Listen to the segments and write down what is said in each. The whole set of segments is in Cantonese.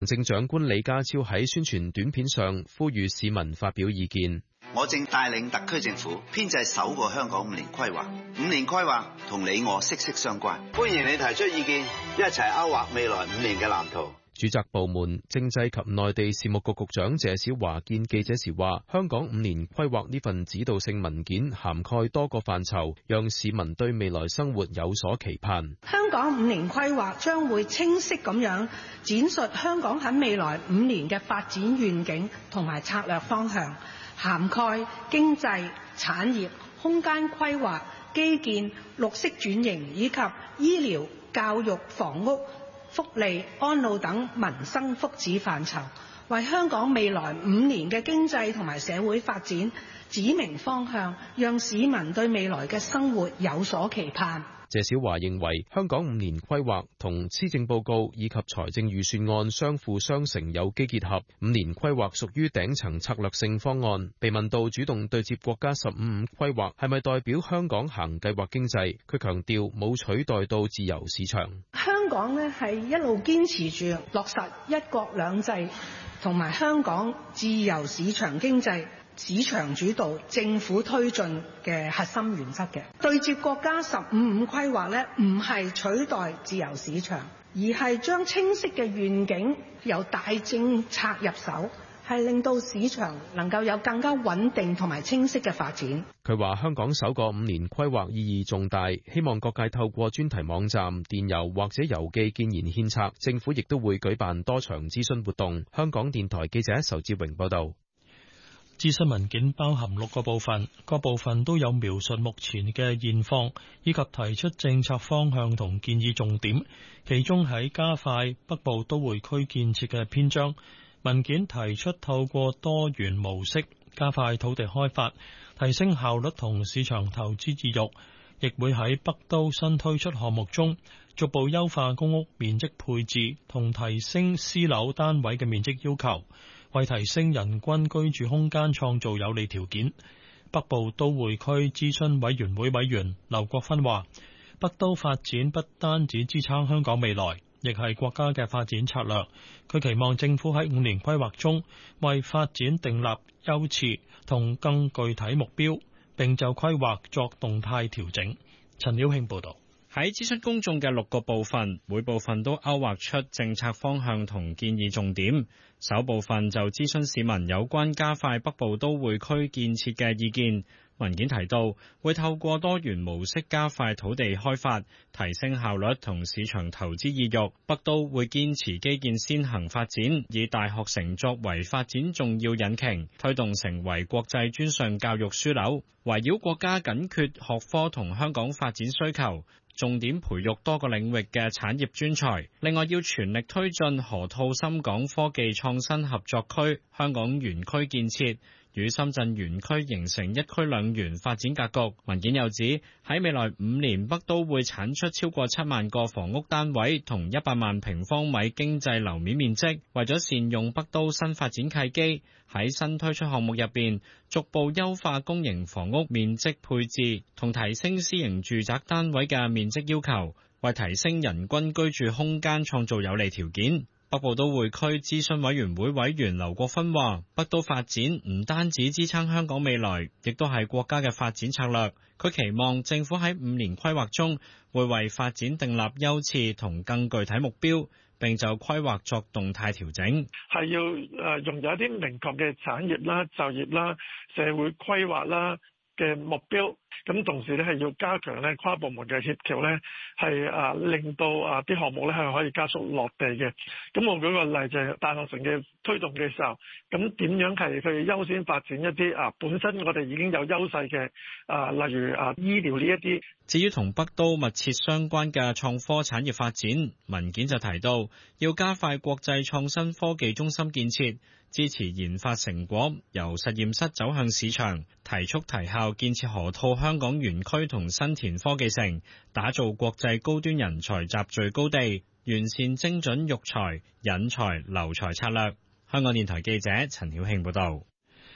行政長官李家超喺宣傳短片上呼籲市民發表意見。 我正帶領特區政府編製首個香港5年規劃，5年規劃同你我息息相關。歡迎你提出意見，一齊勾畫未來5年嘅藍圖。 主責部門政制及內地事務局局長謝小華見記者時話，香港5年規劃呢份指導性文件涵蓋多個範疇，讓市民對未來生活有所期盼。 香港5年規劃將會清晰咁樣展述香港喺未來5年嘅發展願景同埋策略方向，涵蓋經濟、產業、空間規劃、基建、綠色轉型以及醫療、教育、房屋、福利、安老等民生福祉範疇，為香港未來5年嘅經濟同埋社會發展指明方向，讓市民對未來嘅生活有所期盼。 謝小華認為，香港5年規劃同施政報告以及財政預算案相輔相成，有機結合。5年規劃屬於頂層策略性方案。被問到主動對接國家15規劃係咪代表香港行計劃經濟，佢強調冇取代到自由市場。 香港呢係一路堅持住落實一國兩制同埋香港自由市場經濟。市場主導、政府推進嘅核心原則嘅對接國家15規劃呢，唔係取代自由市場，而係將清晰嘅願景由大政策入手，係令到市場能夠有更加穩定同埋清晰嘅發展。 佢話香港首個5年規劃意義重大，希望各界透過專題網站、電郵或者郵寄建言獻策，政府亦都會舉辦多場諮詢活動。香港電台記者仇志榮報道。 諮詢文件包含6個部分，各部分都有描述目前嘅現況，以及提出政策方向同建議重點。其中喺加快北部都會區建設嘅篇章，文件提出透過多元模式加快土地開發，提升效率同市場投資意欲，亦會喺北都新推出項目中逐步優化公屋面積配置同提升私樓單位嘅面積要求，為提升人均居住空間創造有利條件。北部都會區諮詢委員會委員劉國勳話，北都發展不單止支撐香港未來，亦係國家嘅發展策略。佢期望政府喺5年規劃中為發展訂立優次同更具體目標，並就規劃作動態調整。陳曉慶報導。 喺諮詢公眾嘅6個部分，每部分都勾畫出政策方向同建議重點。首部分就諮詢市民有關加快北部都會區建設嘅意見。文件提到，會透過多元模式加快土地開發，提升效率同市場投資意欲。北都會堅持基建先行發展，以大學城作為發展重要引擎，推動成為國際專上教育樞紐，圍繞國家緊缺學科同香港發展需求，重點培育多個領域嘅產業專才。另外，要全力推進河套深港科技創新合作區香港園區建設，與深圳園區形成一區兩園發展格局。文件又指，喺未來5年，北都會產出超過7萬個房屋單位同100萬平方米經濟樓面面積。為咗善用北都新發展契機，喺新推出項目入邊，逐步優化公營房屋面積配置同提升私營住宅單位嘅面積要求，為提升人均居住空間創造有利條件。北部都會區諮詢委員會委員劉國勳話，北都發展唔單止支撐香港未來，亦都係國家嘅發展策略。佢期望政府喺5年規劃中會為發展訂立優次同更具體目標，並就規劃作動態調整。 係要用有一啲明確嘅產業啦、就業啦、社會規劃啦嘅目標。咁同時咧係要加強咧跨部門嘅協調咧，係令到啲項目咧係可以加速落地嘅。咁我舉個例就係大學城嘅推動嘅時候，咁點樣係去優先發展一啲本身我哋已經有優勢嘅例如醫療呢一啲。 至於同北都密切相關嘅創科產業發展，文件就提到要加快國際創新科技中心建設，支持研發成果由實驗室走向市場，提速提效建設河套香港園區同新田科技城，打造國際高端人才集聚高地，完善精準育才、引才、留才策略。香港電台記者陳曉慶報道。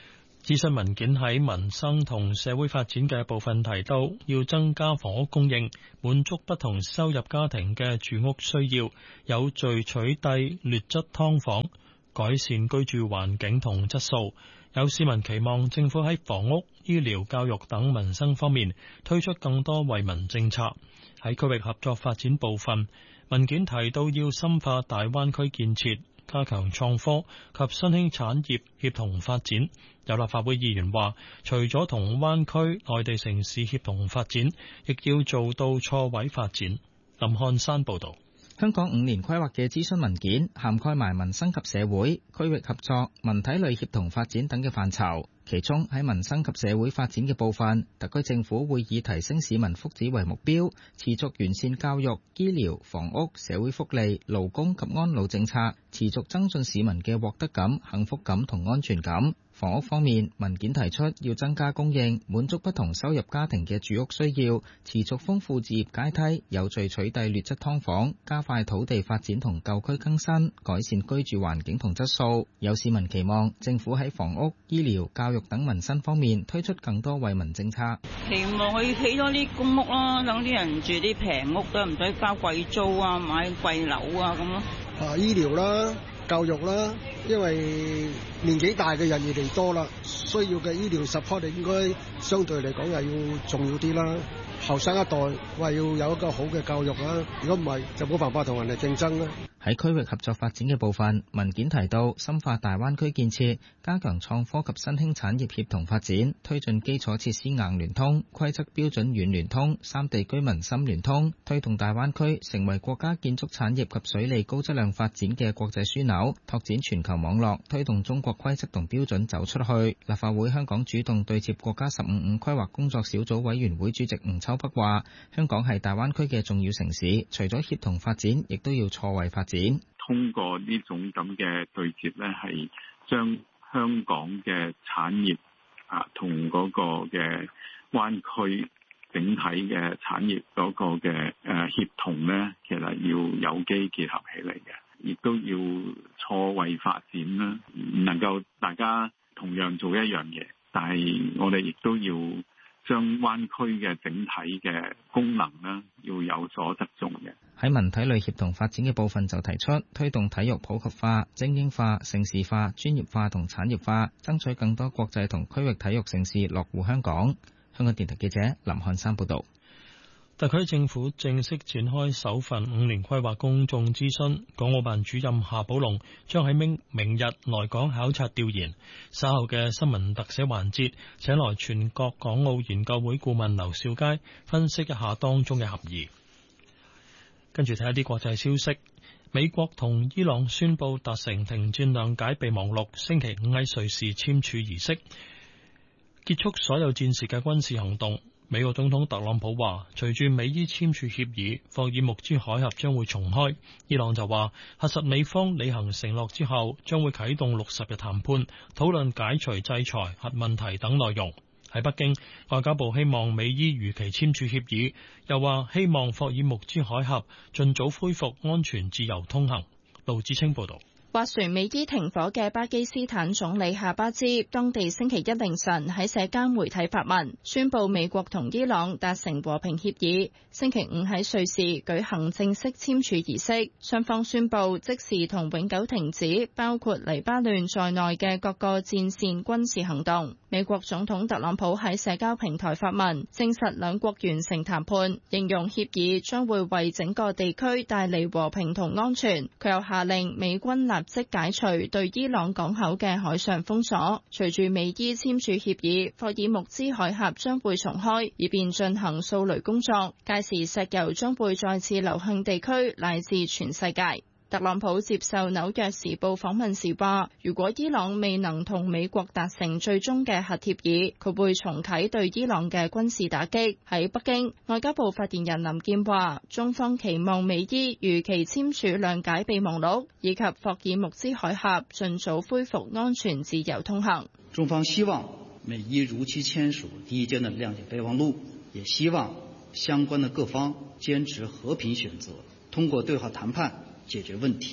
諮詢文件喺民生同社會發展嘅部分提到，要增加房屋供應，滿足不同收入家庭嘅住屋需要，有序取締劣質劏房，改善居住環境同質素。有市民期望政府喺房屋、醫療、教育等民生方面推出更多惠民政策。喺區域合作發展部分，文件提到要深化大灣區建設，加強創科及新興產業協同發展。有立法會議員話，除咗同灣區內地城市協同發展，亦要做到錯位發展。林漢山報導。 香港5年規劃嘅諮詢文件涵蓋埋民生及社會、區域合作、文體類協同發展等嘅範疇。其中喺民生及社會發展嘅部分，特區政府會以提升市民福祉為目標，持續完善教育、醫療、房屋、社會福利、勞工及安老政策，持續增進市民嘅獲得感、幸福感同安全感。房屋方面，文件提出要增加供應，滿足不同收入家庭嘅住屋需要，持續豐富置業階梯，有序取締劣質劏房，加快土地發展同舊區更新，改善居住環境同質素。有市民期望政府喺房屋、醫療、教育等民生方面推出更多惠民政策。 期望佢起多啲公屋啦，等啲人住啲平屋都唔使交貴租啊，買貴樓啊咁咯。 醫療啦。教育啦，因為年紀大嘅人越嚟越多啦，需要嘅醫療 support 應該相對嚟講又要重要啲啦。後生一代話要有一個好嘅教育啦，如果唔係就冇辦法同人哋競爭啦。 喺區域合作發展嘅部分，文件提到深化大灣區建設，加強創科及新興產業協同發展，推進基礎設施硬聯通、規則標準軟聯通、三地居民深聯通，推動大灣區成為國家建築產業及水利高質量發展嘅國際樞紐，拓展全球網絡，推動中國規則同標準走出去。立法會香港主動對接國家15+5規劃工作小組委員會主席吳秋北話，香港係大灣區嘅重要城市，除咗協同發展，亦都要錯位發展。 通過呢種咁嘅對接咧，係將香港嘅產業同嗰個嘅灣區整體嘅產業嗰個嘅協同咧，其實要有機結合起嚟嘅，亦都要錯位發展啦，唔能夠大家同樣做一樣嘢，但係我哋亦都要將灣區嘅整體嘅功能呢，要有所側重嘅。 喺文體類協同發展嘅部分就提出推動體育普及化、精英化、盛事化、專業化同產業化，爭取更多國際同區域體育盛事落戶香港。香港電台記者林漢山報導。 特區政府正式展開首份5年規劃公眾諮詢，港澳辦主任夏寶龍將喺明日來港考察調研。稍後嘅新聞特寫環節，請來全國港澳研究會顧問劉兆佳分析一下當中嘅含義。跟住睇一啲國際消息，美國同伊朗宣布達成停戰諒解備忘錄，星期5喺瑞士簽署儀式，結束所有戰時嘅軍事行動。美國總統特朗普話，隨住美伊簽署協議，霍爾木茲海峽將會重開。伊朗就話，核實美方履行承諾之後，將會啟動60日談判，討論解除制裁、核問題等內容。喺北京，外交部希望美伊如期簽署協議，又話希望霍爾木茲海峽盡早恢復安全自由通行。盧志清報道。 斡旋美伊停火嘅巴基斯坦總理夏巴茲，當地星期一凌晨喺社交媒體發文，宣布美國同伊朗達成和平協議，星期5喺瑞士舉行正式簽署儀式。雙方宣布即時同永久停止包括黎巴嫩在內嘅各個戰線軍事行動。美國總統特朗普喺社交平台發文，證實兩國完成談判，形容協議將會為整個地區帶嚟和平同安全。佢又下令美軍立即解除對伊朗港口嘅海上封鎖。隨住美伊簽署協議，霍爾木茲海峽將會重開，以便進行掃雷工作。屆時石油將會再次流向地區乃至全世界。特朗普接受紐約時報訪問時話，如果伊朗未能同美國達成最終嘅核協議，佢會重啟對伊朗嘅軍事打擊。喺北京，外交部發言人林健話，中方期望美伊如期簽署諒解備忘錄，以及霍爾木茲海峽盡早恢復安全自由通行。 中方希望美伊如期簽署第一階段諒解備忘錄，也希望相關的各方堅持和平選擇，通過對話談判解決問題。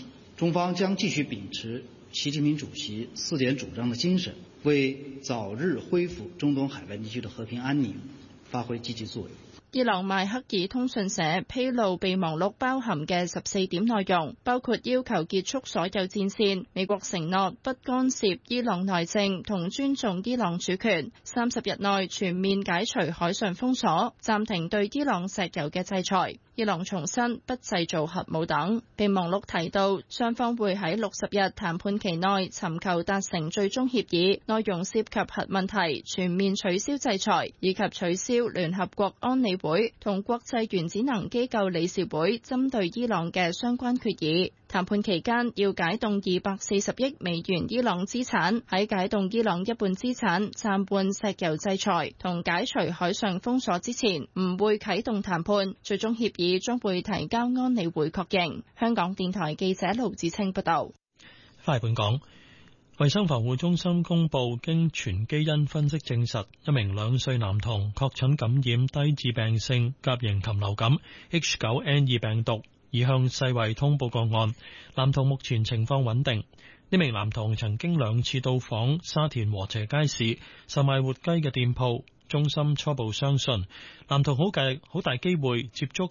中方將繼續秉持習近平主席4點主張的精神，為早日恢復中東海灣地區的和平安寧發揮積極作用。 伊朗邁克爾通訊社披露備忘錄包含嘅14點內容，包括要求結束所有戰線，美國承諾不干涉伊朗內政同尊重伊朗主權，30日內全面解除海上封鎖，暫停對伊朗石油嘅制裁，伊朗重申不製造核武等。備忘錄提到，雙方會喺60日談判期內尋求達成最終協議，內容涉及核問題、全面取消制裁以及取消聯合國安理會同國際原子能機構理事會針對伊朗嘅相關決議。談判期間要解凍240億美元伊朗資產，喺解凍伊朗一半資產、暫緩石油制裁同解除海上封鎖之前，唔會啟動談判。最終協議將會提交安理會確認。香港電台記者盧子清報道。 翻嚟本港，衛生防護中心公布，經全基因分析證實，一名2歲男童確診感染低致病性甲型禽流感 H9N2 病毒，已向世衛通報個案。男童目前情況穩定。呢名男童曾經2次到訪沙田禾輋街市售賣活雞嘅店鋪，中心初步相信男童好大機會接觸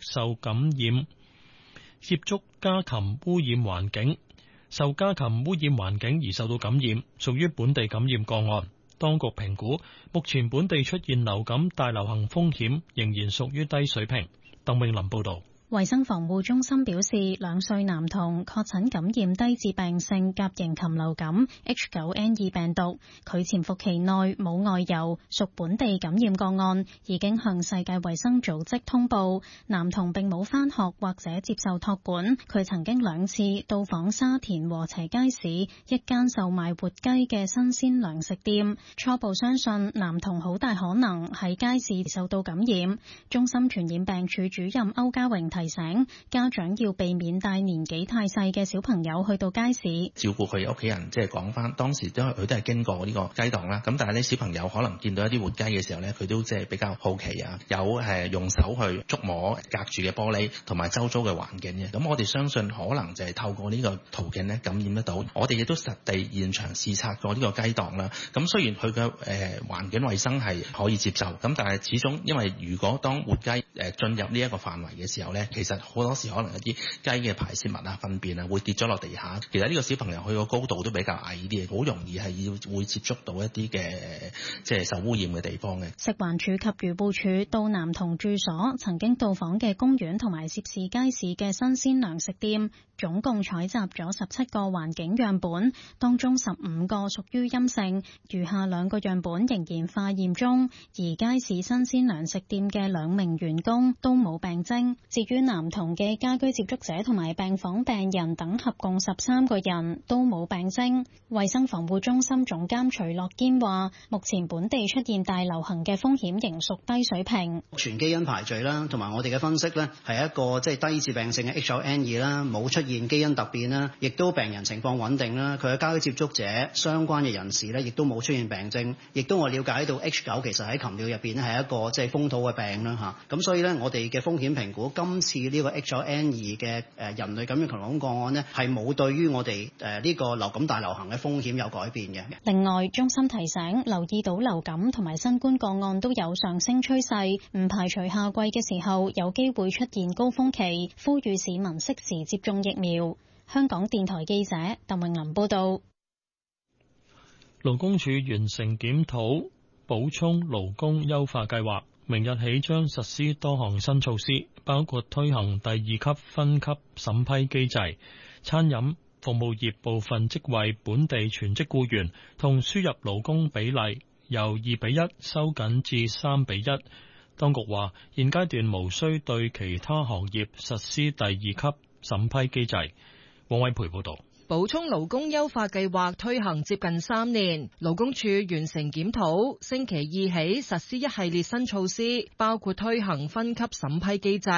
家禽污染環境，受家禽污染環境而受到感染，屬於本地感染個案。當局評估目前本地出現流感大流行風險仍然屬於低水平。鄧永林報道。 衛生防護中心表示，2歲男童確診感染低致病性甲型禽流感 H9N2 病毒，佢潛伏期內冇外遊，屬本地感染個案，已經向世界衛生組織通報。男童並冇返學或者接受託管，佢曾經2次到訪沙田禾輋街市一間售賣活雞嘅新鮮糧食店，初步相信男童好大可能喺街市受到感染。中心傳染病處主任歐家榮提醒家長要避免帶年紀太細嘅小朋友去到街市， 照顧佢屋企人。即係講翻當時都佢都係經過呢個雞檔啦，咁但係呢小朋友可能見到一啲活雞嘅時候呢，佢都即係比較好奇啊，有用手去觸摸隔住嘅玻璃同埋周遭嘅環境嘅。咁我哋相信可能就係透過呢個途徑呢感染得到。我哋亦都實地現場視察過呢個雞檔啦。咁雖然佢嘅環境衛生係可以接受，咁但係始終因為如果當活雞進入呢一個範圍嘅時候呢，其實好多時可能一啲雞嘅排泄物啊、糞便啊會跌咗落地下。其實呢個小朋友佢個高度都比較矮啲，好容易係會接觸到一啲嘅即係受污染嘅地方嘅。 食環署及漁護署到男童住所、曾經到訪嘅公園同埋涉事街市嘅新鮮糧食店，總共採集咗17個環境樣本，當中15個屬於陰性，餘下2個樣本仍然化驗中。而街市新鮮糧食店嘅2名員工都冇病徵。至於男童嘅家居接觸者同埋病房病人等合共13個人都冇病徵。衛生防護中心總監徐樂堅話，目前本地出現大流行嘅風險仍屬低水平。 全基因排序啦，同埋我哋嘅分析呢，係一個即係低致病性嘅 H9N2 啦，冇出現基因突變啦，亦都病人情況穩定啦。佢嘅家居接觸者相關嘅人士呢，亦都冇出現病徵，亦都我了解到 H9 其實喺禽鳥入邊呢係一個即係風土嘅病啦嚇。咁所以呢，我哋嘅風險評估今次呢個 H9N2 嘅人類感染禽流感個案呢，係冇對於我哋呢個流感大流行嘅風險有改變嘅。 另外，中心提醒留意到流感同埋新冠個案都有上升趨勢，唔排除夏季嘅時候有機會出現高峰期，呼籲市民適時接種疫苗。香港電台記者鄧穎琳報道。 勞工處完成檢討補充勞工優化計劃，明日起將實施多項新措施，包括推行第2級分級審批機制，餐飲服務業部分職位本地全職僱員同輸入勞工比例由2:1收緊至3:1。當局話，現階段無需對其他行業實施第2級審批機制。王偉培報導。 補充勞工優化計劃推行接近3年，勞工處完成檢討，星期二起實施一系列新措施，包括推行分級審批機制。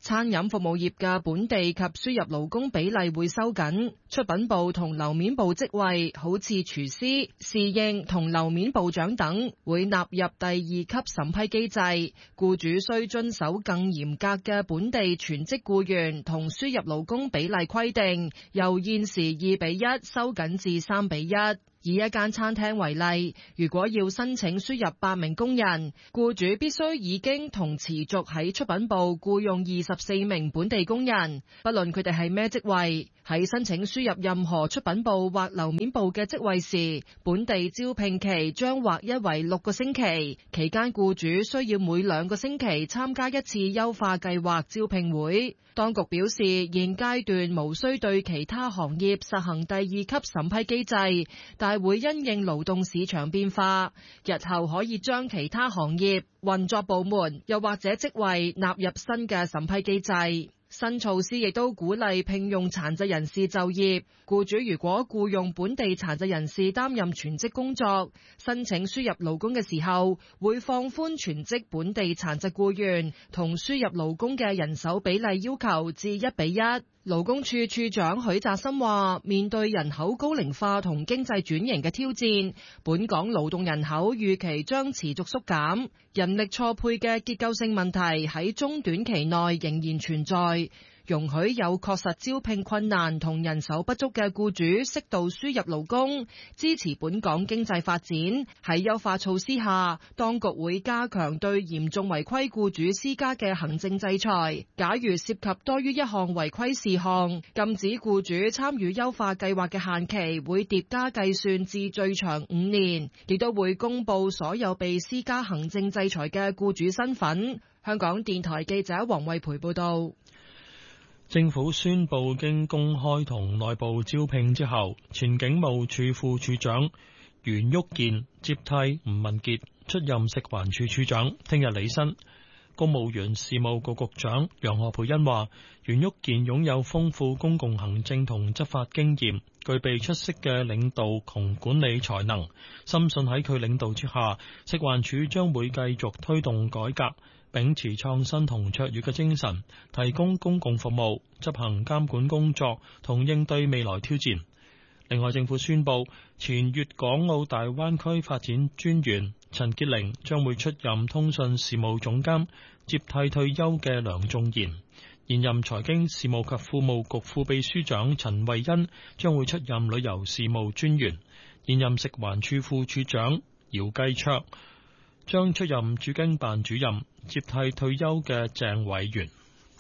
餐飲服務業嘅本地及輸入勞工比例會收緊，出品部同樓面部職位，好似廚師、侍應同樓面部長等，會納入第2級審批機制。僱主需遵守更嚴格嘅本地全職僱員同輸入勞工比例規定，由現時2:1收緊至3:1。以一間餐廳為例，如果要申請輸入8名工人，僱主必須已經同持續喺出品部僱用24名本地工人，不論佢哋係咩職位。喺申請輸入任何出品部或樓面部嘅職位時，本地招聘期將劃一為6個星期，期間僱主需要每2個星期參加一次優化計劃招聘會。當局表示，現階段無需對其他行業實行第2級審批機制，但會因應勞動市場變化，日後可以將其他行業、運作部門又或者職位納入新嘅審批機制。新措施亦都鼓勵聘用殘疾人士就業，僱主如果僱用本地殘疾人士擔任全職工作，申請輸入勞工嘅時候，會放寬全職本地殘疾僱員同輸入勞工嘅人手比例要求至1:1。勞工處處長許澤森話，面對人口高齡化同經濟轉型嘅挑戰，本港勞動人口預期將持續縮減，人力錯配嘅結構性問題喺中短期內仍然存在。容許有確實招聘困難同人手不足嘅僱主適度輸入勞工，支持本港經濟發展。喺優化措施下，當局會加強對嚴重違規僱主施加嘅行政制裁。假如涉及多於一項違規事項，禁止僱主參與優化計劃嘅限期會疊加計算至最長5年，亦都會公佈所有被施加行政制裁嘅僱主身份。香港電台記者黃慧培報道。 政府宣布經公開同內部招聘之後，前警務處副處長袁旭健接替吳文傑出任食環署署長，聽日履新。公務員事務局局長楊何蓓茵話，袁旭健擁有豐富公共行政同執法經驗，具備出色嘅領導同管理才能，深信喺佢領導之下，食環署將會繼續推動改革，秉持創新同卓越嘅精神，提供公共服務，執行監管工作同應對未來挑戰。另外，政府宣布前粵港澳大灣區發展專員陳潔玲將會出任通訊事務總監，接替退休嘅梁仲賢。現任財經事務及庫務局副秘書長陳慧欣將會出任旅遊事務專員。現任食環署副署長姚繼卓將出任駐京辦主任，接替退休嘅鄭偉源。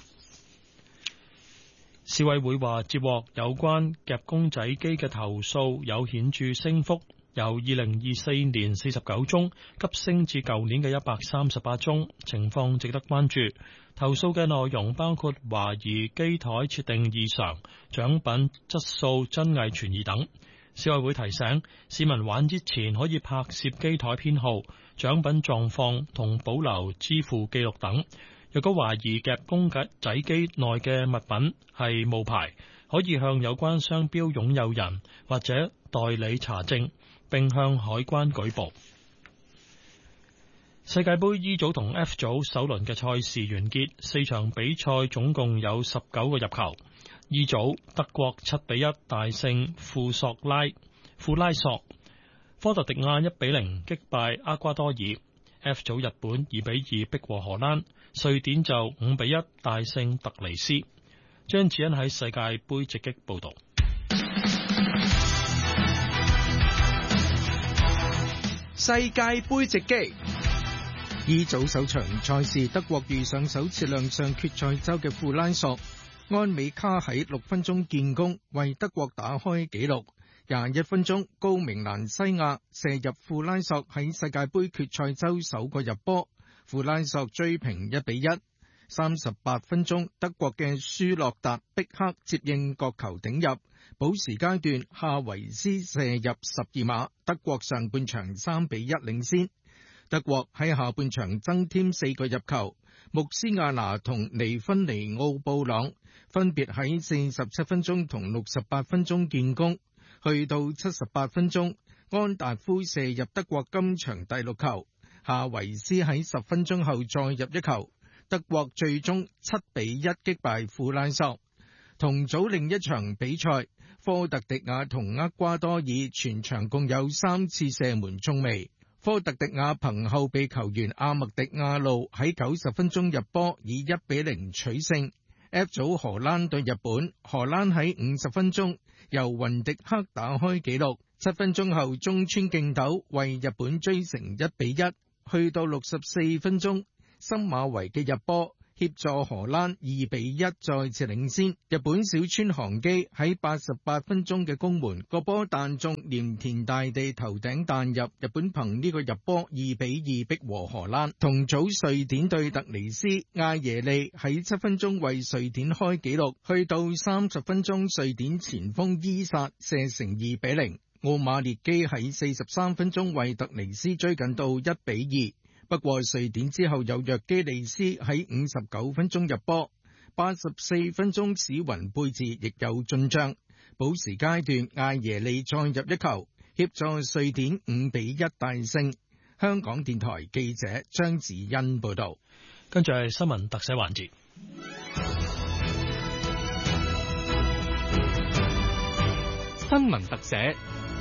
消委會話接獲有關夾公仔機嘅投訴有顯著升幅，由2024年49宗急升至舊年嘅138宗，情況值得關注。投訴嘅內容包括懷疑機台設定異常、獎品質素真偽存疑等。消委會提醒市民玩之前可以拍攝機台編號、獎品狀況同保留支付記錄等。若果懷疑夾公仔機內嘅物品係冒牌，可以向有關商標擁有人或者代理查證，並向海關舉報。世界盃 E 組同 F 組首輪嘅賽事完結，4場比賽總共有19個入球。E 組德國7:1大勝庫拉索，科特迪亞1:0擊敗厄瓜多爾。F 組日本2:2逼和荷蘭，瑞典就5:1大勝突尼斯。張子欣喺世界盃直擊報道。 世界盃直擊。E 組首場賽事，德國遇上首次亮相決賽周嘅庫拉索，安美卡喺6分鐘建功，為德國打開紀錄。21分鐘，高明蘭西亞射入庫拉索喺世界盃決賽周首個入波，庫拉索追平1:1。38分鐘，德國嘅舒洛達碧克接應角球頂入，補時階段夏維斯射入12碼，德國上半場3:1領先。德國喺下半場增添4個入球，穆斯亞拿同尼芬尼奧布朗分別喺47分鐘同68分鐘建功。去到78分鐘，安達夫射入德國今場第6球，夏維斯喺10分鐘後再入1球。 德國最終7-1擊敗庫拉索。同組另一場比賽，科特迪瓦同厄瓜多爾全場共有3次射門中楣。科特迪瓦憑後備球員阿麥迪亞路喺90分鐘入波，以1-0取勝。F 組荷蘭對日本，荷蘭喺50分鐘由雲迪克打開紀錄，7分鐘後中村敬斗為日本追成1-1。去到64分鐘，森馬維嘅入波協助荷蘭2-1再次領先。日本小川航基喺88分鐘嘅攻門，個波彈中鎌田大地頭頂彈入，日本憑呢個入波2-2逼和荷蘭。同組瑞典對突尼斯，艾耶利喺7分鐘為瑞典開紀錄，去到30分鐘瑞典前鋒伊薩射成2-0。奧馬列基喺43分鐘為突尼斯追緊到1-2。不過瑞典之後有約基利斯喺59分鐘入波，84分鐘史雲貝治亦有進帳。補時階段艾耶利再入一球，協助瑞典5-1大勝。香港電台記者張子欣報道。 跟住係新聞特寫環節。 新聞特寫。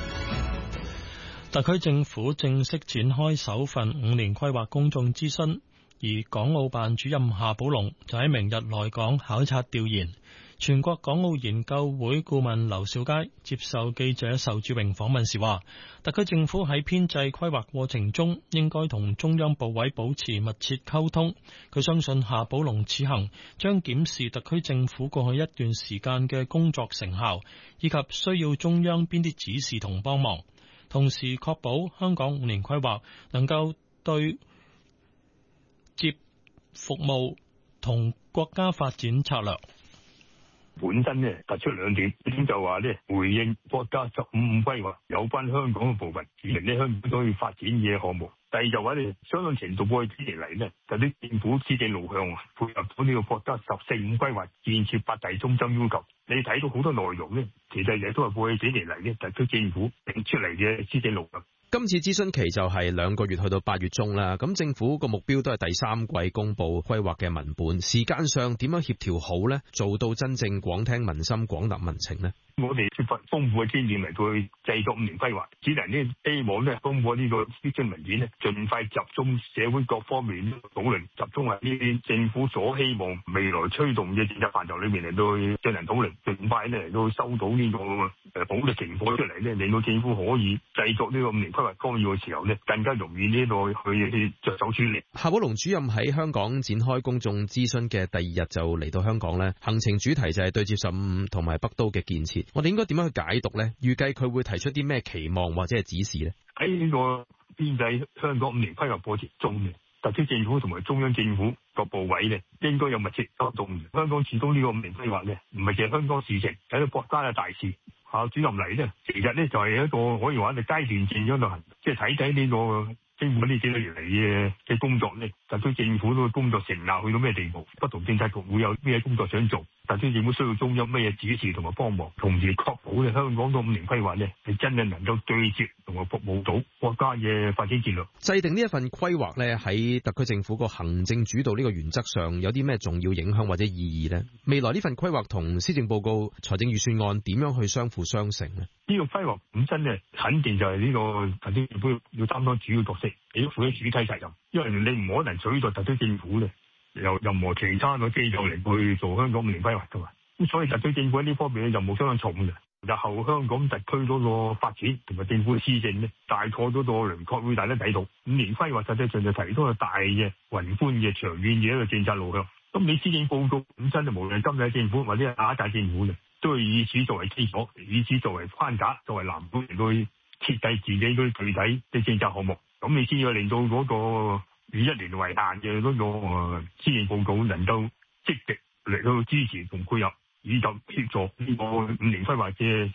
特區政府正式展開首份5年規劃公眾諮詢，而港澳辦主任夏寶龍就喺明日來港考察調研。全國港澳研究會顧問劉兆佳接受記者仇志榮訪問時話，特區政府喺編制規劃過程中應該同中央部委保持密切溝通。佢相信夏寶龍此行將檢視特區政府過去一段時間嘅工作成效，以及需要中央邊啲指示同幫忙，同時確保香港5年規劃能夠對接服務同國家發展策略。 本身呢突出2點，一點就話呢回應國家15規劃有關香港嘅部分，指明呢香港都要發展嘅項目。第二就話呢相當程度過去幾年嚟呢，就啲政府施政路向配合到呢個國家14、5規劃建設8大中心要求。你睇到好多內容呢，其實亦都係過去幾年嚟呢特區政府定出嚟嘅施政路向。 今次諮詢期就係2個月去到8月中啦，咁政府個目標都係第3季公布規劃嘅文本，時間上點樣協調好呢？做到真正廣聽民心、廣納民情呢？ 我哋缺乏豐富嘅經驗嚟到去製作5年規劃，只能呢希望呢通過呢個諮詢文件呢，盡快集中社會各方面討論，集中喺呢啲政府所希望未來推動嘅政策範疇裏面嚟到去進行討論，盡快呢嚟到收到呢個好嘅成果出嚟呢，令到政府可以製作呢個5年規劃綱要嘅時候呢，更加容易呢度去着手處理。 夏寶龍主任喺香港展開公眾諮詢嘅第2日就嚟到香港呢，行程主題就係對接15同埋北都嘅建設。我哋應該點樣去解讀呢？預計佢會提出啲咩期望或者係指示呢？ 喺呢個編制香港5年規劃過程中，特區政府同埋中央政府各部委呢，應該有密切溝通。香港始終呢個5年規劃呢，唔係淨係香港事情，係一個國家嘅大事。夏主任嚟呢，其實呢就係一個可以話係階段性咁度行，即係睇呢個經過呢幾個月嚟嘅工作呢，特區政府個工作成效去到咩地步，不同政策局會有咩工作想做。特區政府需要中央咩指示同埋幫忙，同時確保咧香港個5年規劃咧係真係能夠對接同埋服務到國家嘅發展戰略。 制定呢一份規劃咧，喺特區政府個行政主導呢個原則上有啲咩重要影響或者意義呢？未來呢份規劃同施政報告、財政預算案點樣去相輔相成呢？ 呢個規劃本身咧，肯定就係呢個特區政府要擔當主要角色，亦都負起主體責任，因為你唔可能取代特區政府咧。由任何其他嘅機構嚟去做香港5年規劃㗎嘛，咁所以特區政府喺呢方面嘅任務相當重嘅。日後香港特區嗰個發展同埋政府嘅施政呢，大概嗰個輪廓會大家睇到。5年規劃實際上就提到個大嘅宏觀嘅長遠嘅一個政策路向。咁你施政報告本身就無論今屆政府或者下一屆政府嘅，都係以此作為基礎，以此作為框架，作為藍本嚟去設計自己嗰啲具體嘅政策項目。咁你先要令到嗰個以1年為限嘅嗰個施政報告能夠積極嚟到支持同配合，以及協助呢個5年規劃嘅實現。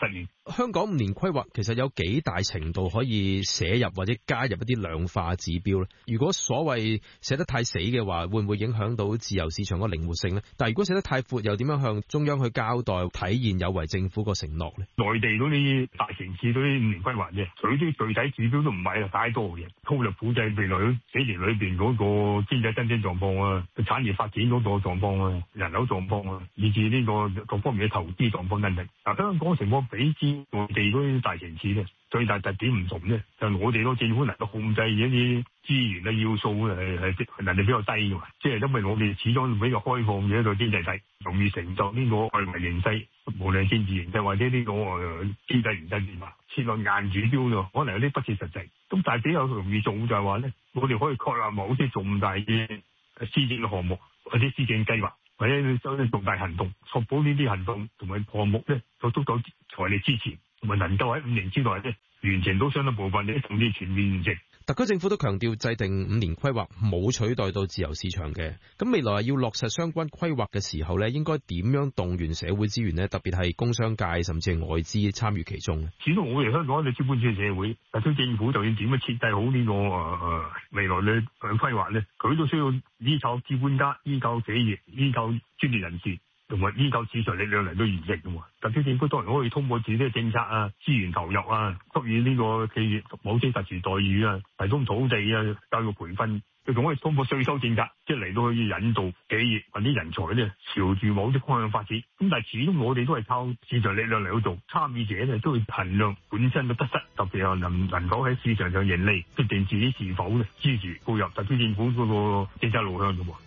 香港5年規劃其實有幾大程度可以寫入或者加入一啲量化指標咧？如果所謂寫得太死嘅話，會唔會影響到自由市場個靈活性咧？但係如果寫得太闊，又點樣向中央去交代體現有為政府個承諾咧？ 內地嗰啲大城市嗰啲5年規劃啫，佢啲具體指標都唔係太多嘅，粗略估計未來幾年裏邊嗰個經濟增長狀況啊、產業發展嗰個狀況啊、人口狀況啊，以至呢個各方面嘅投資狀況等等。嗱，香港情況比之內地嗰啲大城市咧，最大特點唔同咧，就係我哋個政府能夠控制一啲資源嘅要素係能力比較低嘅嘛，即係因為我哋始終比較開放嘅一個經濟體，容易承受呢個外圍形勢，無論政治形勢或者呢個經濟形勢變化，設落硬指標咯，可能有啲不切實際。咁但係比較容易做就係話咧，我哋可以確立某啲重大嘅施政嘅項目或者施政計劃，或者收啲重大行動，確保呢啲行動同埋項目咧有足夠財力支持，同埋能夠喺5年之內咧完成到相當部分，甚至全面完成。 特區政府都強調制定5年規劃冇取代到自由市場嘅，咁未來要落實相關規劃嘅時候咧，應該點樣動員社會資源呢？特別係工商界甚至係外資參與其中。 始終我哋香港係資本主義社會，特區政府就要點樣設計好呢個未來嘅規劃咧？佢都需要依靠資本家、依靠企業、依靠專業人士，同埋依靠市場力量嚟到完成嘅喎。特區政府當然可以通過自己嘅政策啊、資源投入啊，給予呢個企業某些特殊待遇啊，提供土地啊、教育培訓，佢仲可以通過稅收政策，即係嚟到去引導企業或者人才咧朝住某啲方向發展。咁但係始終我哋都係靠市場力量嚟到做，參與者咧都會衡量本身嘅得失，特別係能夠喺市場上盈利，決定自己是否咧支持配合特區政府嗰個政策路向嘅喎。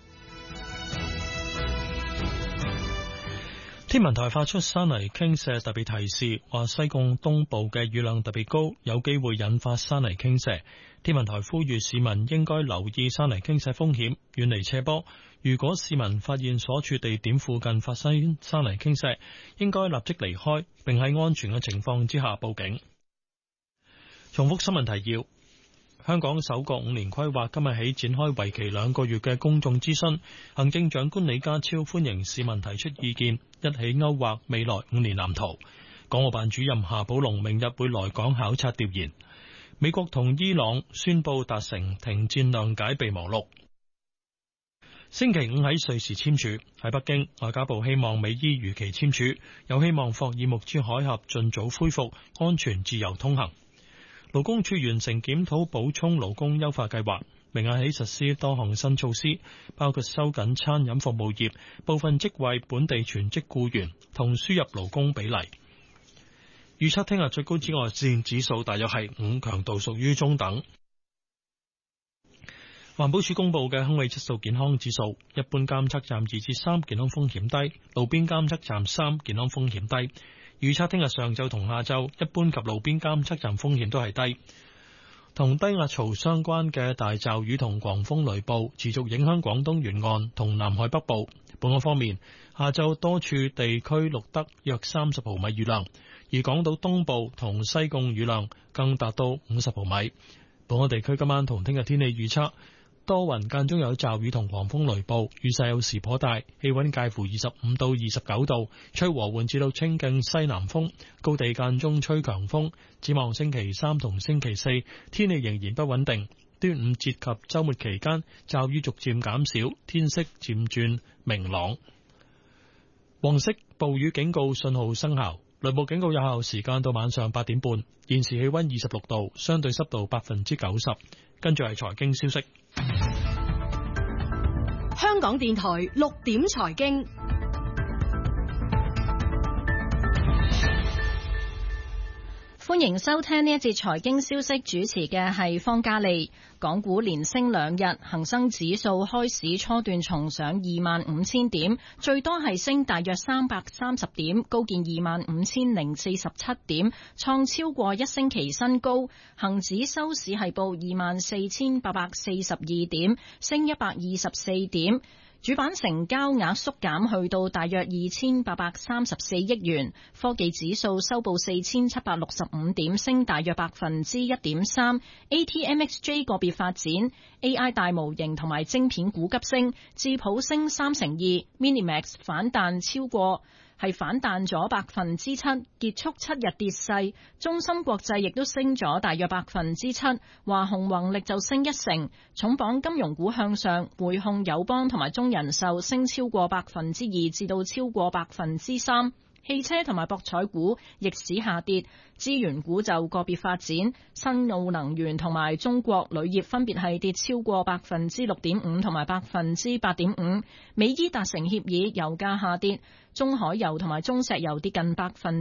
天文台發出山泥傾瀉特別提示，話西貢東部嘅雨量特別高，有機會引發山泥傾瀉。天文台呼籲市民應該留意山泥傾瀉風險，遠離斜坡。如果市民發現所處地點附近發生山泥傾瀉，應該立即離開，並喺安全嘅情況之下報警。重複新聞提要。香港首個5年規劃今日起展開為期2個月嘅公眾諮詢，行政長官李家超歡迎市民提出意見，一起勾畫未來5年藍圖。港澳辦主任夏寶龍明日會來港考察調研。美國同伊朗宣布達成停戰諒解備忘錄。星期5喺瑞士簽署。喺北京，外交部希望美伊如期簽署，又希望霍爾木茲海峽盡早恢復安全自由通行。勞工處完成檢討補充勞工優化計劃，明日起實施多項新措施，包括收緊餐飲服務業部分職位本地全職僱員同輸入勞工比例。預測聽日最高紫外線指數大約係5，強度屬於中等。環保署公布嘅空氣質素健康指數，一般監測站2至3，健康風險低；路邊監測站3，健康風險低。預測聽日上晝同下晝，一般及路邊監測站風險都係低。同低壓槽相關嘅大驟雨同狂風雷暴持續影響廣東沿岸同南海北部。本港方面，下晝多處地區錄得約30毫米雨量，而港島東部同西貢雨量更達到50毫米。本港地區今晚同聽日天氣預測。多雲間中有驟雨同狂風雷暴，雨勢有時頗大，氣溫介乎25到29度，吹和緩至到清勁西南風，高地間中吹強風。展望星期3同星期4，天氣仍然不穩定。端午節及週末期間，驟雨逐漸減少，天色漸轉明朗。黃色暴雨警告信號生效，雷暴警告有效時間到晚上8點半。現時氣溫26度，相對濕度90%。跟住係財經消息。 香港電台6點財經，歡迎收聽呢一節財經消息，主持嘅係方嘉利。港股連升2日，恒生指數開市初段重上25,000點，最多係升大約330點，高見25,047點，創超過一星期新高。恒指收市係報24,842點，升124點。主板成交額縮減去到大約2,834億元，科技指數收報4,765點，升大約1.3%。ATMXJ 個別發展 ，AI 大模型同埋晶片股急升，智譜升2%，Minimax 反彈超過係反彈咗7%，結束7日跌勢。中芯國際亦都升咗大約7%，華虹宏力就升1成。重磅金融股向上，匯控、友邦同埋中人壽升超過2%至到超過3%。汽車同埋博彩股逆市下跌，資源股就個別發展，新奧能源同埋中國鋁業分別係跌超過6.5%同埋8.5%。美伊達成協議，油價下跌，中海油同埋中石油跌近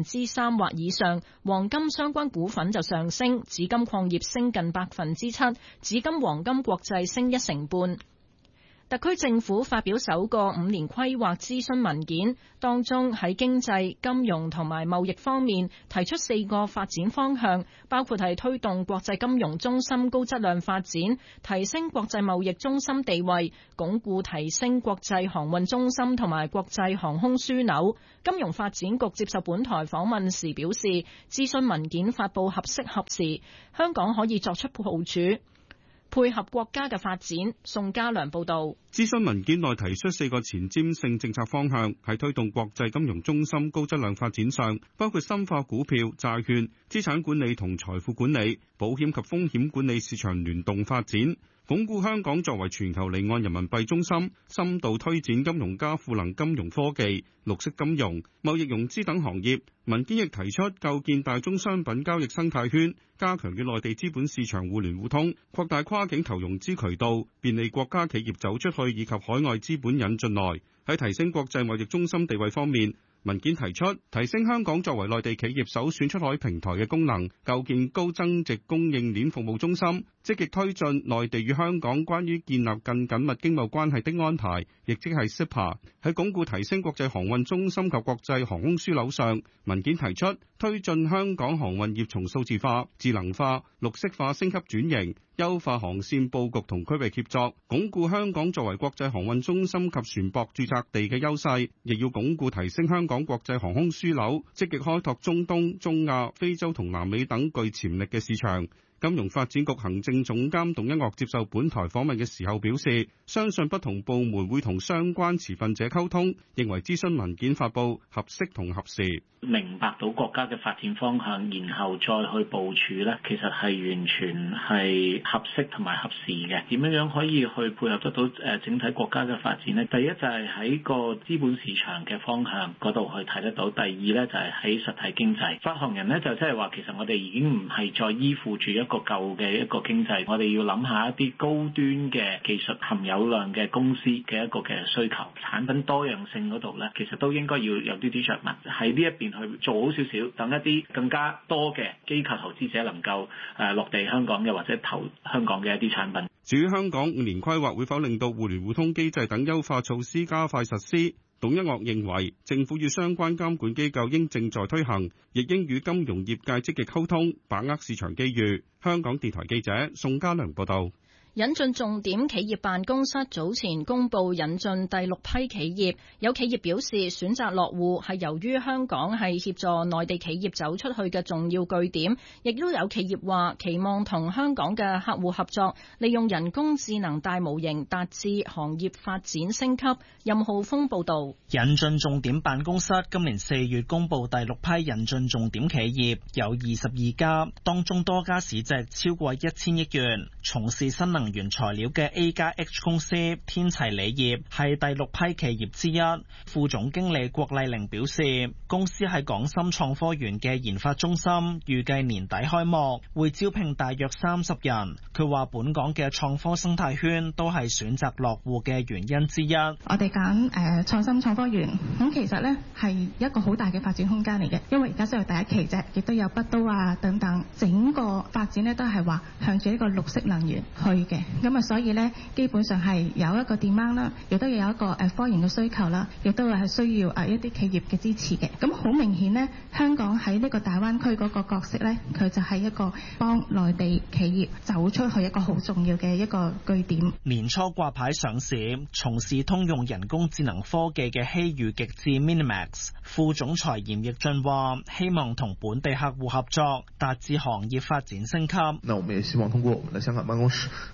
3%或以上，黃金相關股份就上升，紫金礦業升近7%，紫金黃金國際升1成半。特區政府發表首個5年規劃諮詢文件，當中喺經濟、金融同埋貿易方面提出4個發展方向，包括係推動國際金融中心高質量發展，提升國際貿易中心地位，鞏固提升國際航運中心同埋國際航空樞紐。金融發展局接受本台訪問時表示，諮詢文件發布合適合時，香港可以作出部署，配合國家嘅發展。宋家良報道。 諮詢文件內提出4個前瞻性政策方向，喺推動國際金融中心高質量發展上，包括深化股票、債券、資產管理同財富管理、保險及風險管理市場聯動發展，鞏固香港作為全球離岸人民幣中心，深度推展金融加賦能金融科技、綠色金融、貿易融資等行業。文件亦提出構建大宗商品交易生態圈，加強與內地資本市場互聯互通，擴大跨境投融資渠道，便利國家企業走出去以及海外資本引進來。喺提升國際貿易中心地位方面，文件提出提升香港作為內地企業首選出海平台嘅功能，構建高增值供應鏈服務中心，積極推進內地與香港關於建立更緊密經貿關係的安排，亦即係 CEPA。喺鞏固提升國際航運中心及國際航空樞紐上，文件提出推進香港航運業從數字化、智能化、綠色化升級轉型，優化航線佈局同區域協作，鞏固香港作為國際航運中心及船舶註冊地嘅優勢，亦要鞏固提升香港國際航空樞紐，積極開拓中東、中亞、非洲同南美等具潛力嘅市場。金融發展局行政總監董一嶽接受本台訪問嘅時候表示，相信不同部門會同相關持份者溝通，認為諮詢文件發布合適同合時。 明白到國家嘅發展方向，然後再去部署呢，其實係完全係合適同埋合時嘅。點樣可以去配合得到整體國家嘅發展呢？第一就係喺個資本市場嘅方向嗰度去睇得到，第二呢就係喺實體經濟。發行人呢就即係話，其實我哋已經唔係再依附住一個舊嘅一個經濟，我哋要諗下一啲高端嘅技術含有量嘅公司嘅一個嘅需求，產品多樣性嗰度呢，其實都應該要有啲着墨喺呢一邊去做好少少，等一啲更加多嘅機構投資者能夠落地香港嘅或者投香港嘅一啲產品。 至於香港5年規劃會否令到互聯互通機制等優化措施加快實施，董一嶽認為政府與相關監管機構應正在推行，亦應與金融業界積極溝通，把握市場機遇。香港電台記者宋家良報道。 引進重點企業辦公室早前公布引進第6批企業，有企業表示選擇落戶係由於香港係協助內地企業走出去嘅重要據點，亦都有企業話期望同香港嘅客戶合作，利用人工智能大模型達至行業發展升級。任浩峰報道。 引進重點辦公室今年4月公布第6批引進重點企業，有22家，當中多家市值超過1000億元，從事新能源材料嘅 A+H 公司天齊鋰業係第6批企業之一。副總經理郭麗玲表示，公司喺港深創科園嘅研發中心預計年底開幕，會招聘大約30人。佢話本港嘅創科生態圈都係選擇落戶嘅原因之一。 我哋揀創新創科園，咁其實呢係一個好大嘅發展空間嚟嘅，因為而家先係第一期啫，亦都有北都啊等等，整個發展呢都係話向住呢個綠色能源去嘅。咁啊，所以咧，基本上係有一個 demand 啦，亦都有一個科研嘅需求啦，亦都係需要一啲企業嘅支持嘅。咁好明顯呢，香港喺呢個大灣區嗰個角色咧，佢就係一個幫內地企業走出去一個好重要嘅一個據點。 年初掛牌上市，從事通用人工智能科技嘅希裕極致 Minimax 副總裁嚴奕俊話：希望同本地客戶合作，達至行業發展升級。 那我們也希望通過我們的香港辦公室和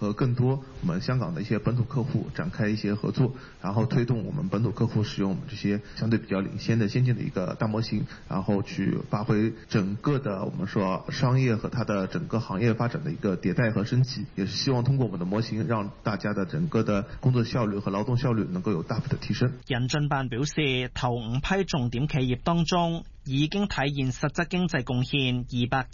和更多我們香港的一些本土客戶展開一些合作，然後推動我們本土客戶使用我們這些相對比較領先的先進的一個大模型，然後去發揮整個的我們說商業和它的整個行業發展的一個迭代和升級，也是希望通過我們的模型，讓大家的整個的工作效率和勞動效率能夠有大幅的提升。 引進辦表示，頭5批重點企業當中，已經體現實質經濟貢獻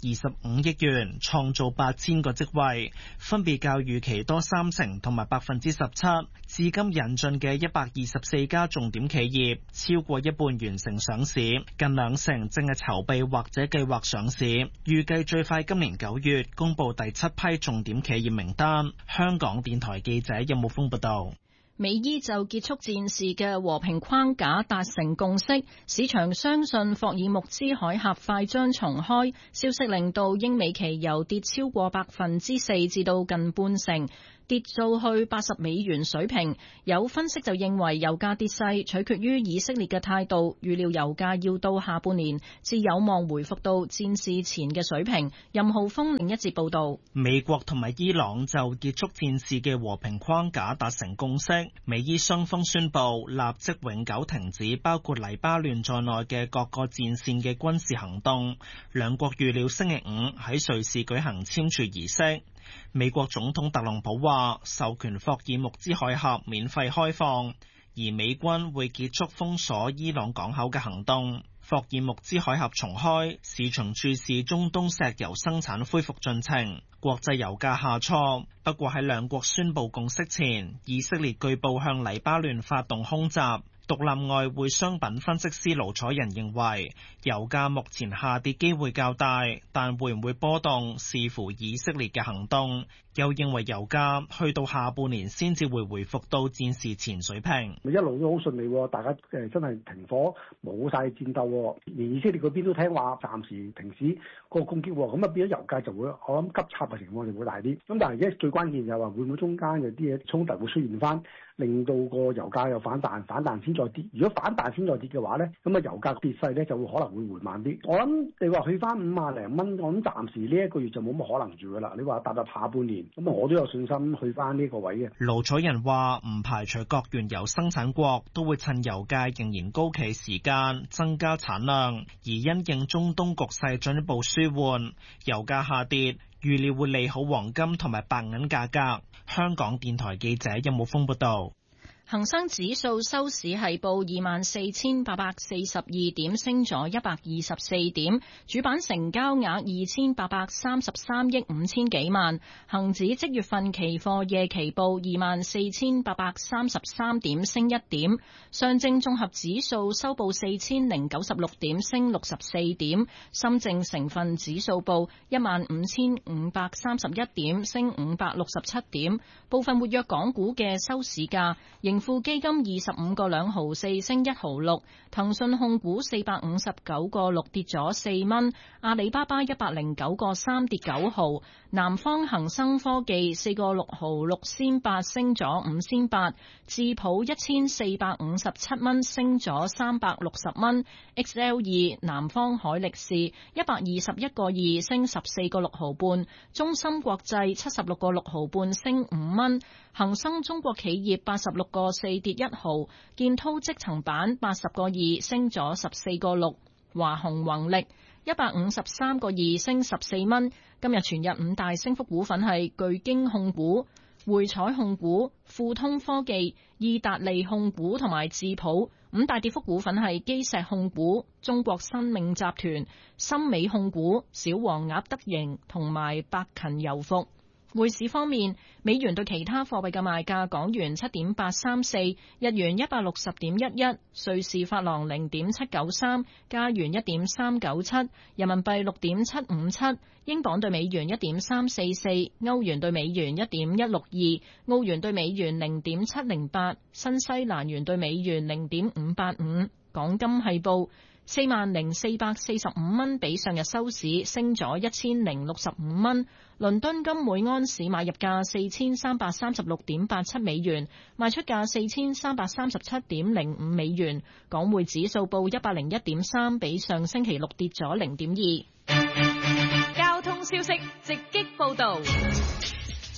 225億元，創造8000個職位，分別較預期多30%同埋17%。至今引進嘅124家重點企業，超過一半完成上市，近20%正係籌備或者計劃上市。預計最快今年9月公布第7批重點企業名單。香港電台記者任慕峰報道。 美伊就結束戰事嘅和平框架達成共識，市場相信霍爾木茲海峽快將重開。消息令到英美期油跌超過4%至到近半成，跌到去80美元水平。有分析就認為油價跌勢取決於以色列嘅態度，預料油價要到下半年至有望回復到戰事前嘅水平。任浩峰另一節報道。 美國同埋伊朗就結束戰事嘅和平框架達成共識，美伊雙方宣布立即永久停止包括黎巴嫩在內嘅各個戰線嘅軍事行動。兩國預料星期5喺瑞士舉行簽署儀式。美國總統特朗普話授權霍爾木茲海峽免費開放，而美軍會結束封鎖伊朗港口嘅行動。霍爾木茲海峽重開，市場注視中東石油生產恢復進程，國際油價下挫。不過喺兩國宣布共識前，以色列據報向黎巴嫩發動空襲。獨立外匯商品分析師盧彩仁認為，油價目前下跌機會較大，但會唔會波動視乎以色列嘅行動。又認為油價去到下半年先至會回復到戰事前水平。 一路都好順利，大家真係停火，冇晒戰鬥，連以色列嗰邊都聽話暫時停止個攻擊，咁啊變咗油價就會我諗急插嘅情況就會大啲。咁但係而家最關鍵就係話會唔會中間有啲嘢衝突會出現翻，令到個油價又反彈先再跌。如果反彈先再跌嘅話咧，咁啊油價跌勢咧就會可能會回慢啲。我諗你話去翻5萬零蚊，我諗暫時呢一個月就冇乜可能住噶啦。你話踏入下半年，咁我都有信心去翻呢個位嘅。 盧彩仁話唔排除各原油生產國都會趁油價仍然高企時間增加產量，而因應中東局勢進一步舒緩，油價下跌，預料會利好黃金同埋白銀價格。香港電台記者任武峰報道。 恒生指數收市係報24,842點，升咗124點，主板成交額2,833億5千幾萬。恒指即月份期貨夜期報24,833點，升1點。上證綜合指數收報4,096點，升64點。深證成分指數報15,531點，升567點。部分活躍港股嘅收市價，盈富基金25個2毫4升1毫6，騰訊控股459個6跌咗4蚊，阿里巴巴109個3跌9毫，南方恒生科技4個6毫6仙8升咗5仙8，智普1457蚊升咗360蚊 ，XL2 南方海力士121個2升14個6毫半，中芯國際76個6毫半升5蚊，恒生中國企業86個4跌1毫，建滔積層板80個2升咗14個6，華虹宏力153個2升14蚊。今日全日5大升幅股份係巨京控股、匯彩控股、富通科技、意達利控股同埋智普。5大跌幅股份係基石控股、中國生命集團、森美控股、小黃鴨德盈同埋百勤油服。匯市方面，美元對其他貨幣嘅賣價：港元7.834，日元160.11，瑞士法郎0.793，加元1.397，人民幣6.757，英鎊對美元1.344，歐元對美元1.162，澳元對美元0.708，新西蘭元對美元0.585。港金係報40,445蚊，比上日收市升咗1,065蚊。倫敦金每安士買入價4336.87美元，賣出價4337.05美元。港匯指數報101.3，比上星期六跌咗0.2。 交通消息直擊報道。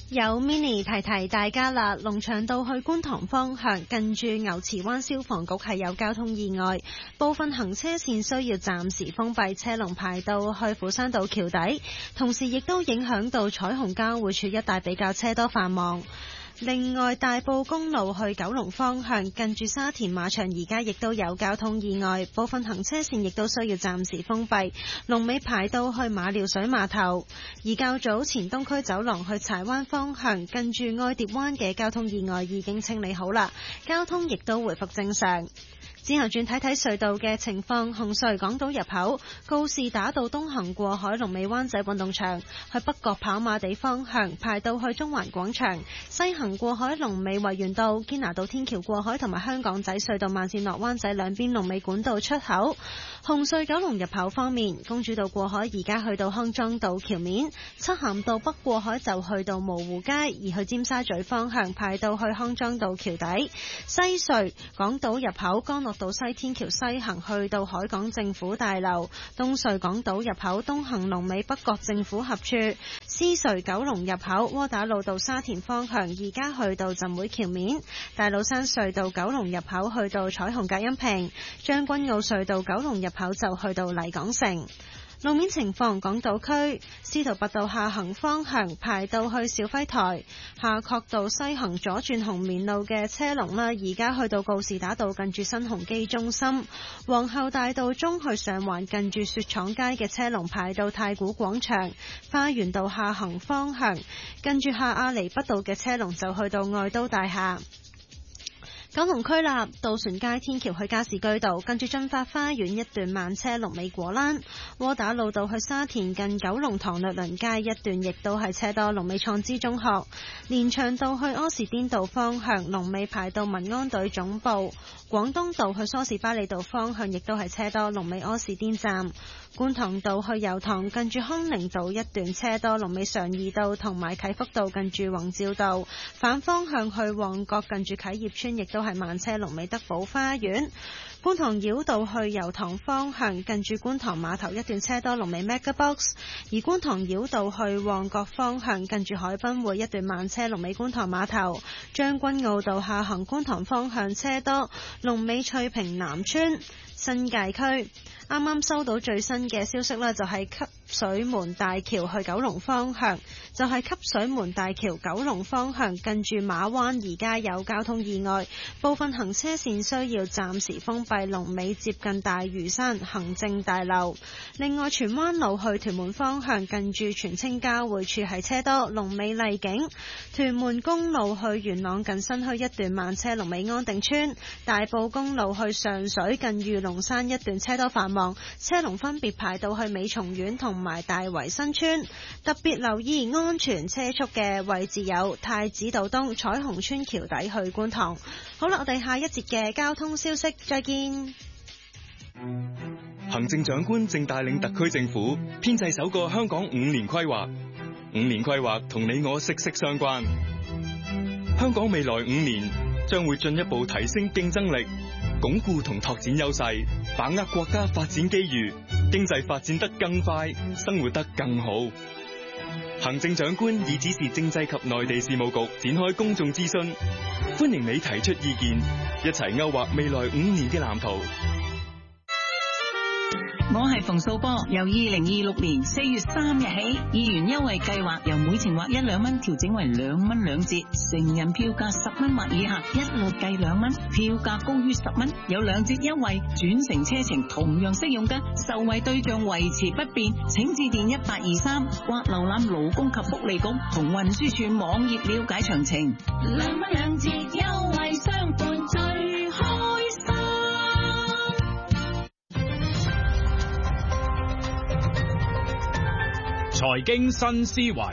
有 Mini 提提大家啦，龍翔道去觀塘方向近住牛池灣消防局係有交通意外，部分行車線需要暫時封閉，車龍排到去斧山道橋底，同時亦都影響到彩虹交匯處一帶比較車多繁忙。另外，大埔公路去九龍方向近住沙田馬場而家亦都有交通意外，部分行車線亦都需要暫時封閉，龍尾排到去馬料水碼頭。而較早前東區走廊去柴灣方向近住愛蝶灣嘅交通意外已經清理好啦，交通亦都回復正常。之後轉睇睇隧道嘅情況，紅隧港島入口告士打道東行過海龍尾灣仔運動場，去北角跑馬地方向排到去中環廣場，西行過海龍尾維園道堅拿道天橋過海同埋香港仔隧道慢線落灣仔兩邊龍尾管道出口。紅隧九龍入口方面，公主道過海而家去到康莊道橋面，漆咸道北過海就去到蕪湖街，而去尖沙咀方向排到去康莊道橋底。西隧港島入口干諾道西天橋西行去到海港政府大樓，東隧港島入口東行龍尾北角政府合署，獅隧九龍入口窩打老道沙田方向而家去到浸會橋面，大老山隧道九龍入口去到彩虹隔音屏，將軍澳隧道九龍入口就去到麗港城。路面情況，港島區司徒拔道下行方向排到去小輝台，夏慤道西行左轉紅棉路嘅車龍啦，而家去到告士打道近住新鴻基中心，皇后大道中去上環近住雪廠街嘅車龍排到太古廣場，花園道下行方向近住下亞厘畢道嘅車龍就去到愛都大廈。九龍區立渡船街天橋去加士居道近住駿發花園一段慢車龍尾果欄，窩打老道去沙田近九龍塘律倫街一段亦都係車多龍尾創知中學，連翔道去柯士甸道方向龍尾排到民安隊總部，廣東道去梳士巴利道方向亦都係車多龍尾柯士甸站，觀塘道去油塘近住康寧道一段車多龍尾常怡道同埋啟福道近住宏照道，反方向去旺角近住啟業村亦都係慢車龍尾德寶花園，觀塘繞道去油塘方向近住觀塘碼頭一段車多龍尾 MegaBox， 而觀塘繞道去旺角方向近住海濱會一段慢車龍尾觀塘碼頭，將軍澳道下行觀塘方向車多龍尾翠屏南村。新界區啱啱收到最新嘅消息啦，就係汲水門大橋去九龍方向，汲水門大橋九龍方向近住馬灣而家有交通意外，部分行車線需要暫時封閉，龍尾接近大嶼山行政大樓。另外，荃灣路去屯門方向近住荃青交匯處係車多，龍尾麗景。屯門公路去元朗近新墟一段慢車，龍尾安定村。大埔公路去上水近御龍山一段車多繁忙，車龍分別排到去美松苑同埋大圍新村。特別留意安全車速嘅位置有太子道東彩虹村橋底去觀塘。好啦，我哋下一節嘅交通消息再見。 行政長官正帶領特區政府編製首個香港5年規劃，5年規劃同你我息息相關。香港未來5年將會進一步提升競爭力，鞏固同拓展優勢，把握國家發展機遇，經濟發展得更快，生活得更好。行政長官已指示政制及內地事務局展開公眾諮詢，歡迎你提出意見，一齊勾畫未來5年嘅藍圖。 我係馮素波，由2026年4月3日起，議員優惠計劃由每程劃1、2蚊調整為2蚊2折，成人票價10蚊或以下一律計2蚊，票價高於10蚊有2折優惠，轉乘車程同樣適用嘅，受惠對象維持不變，請致電1823或瀏覽勞工及福利局同運輸署網頁了解詳情。2蚊2折優惠相伴最開心。 財經新思維，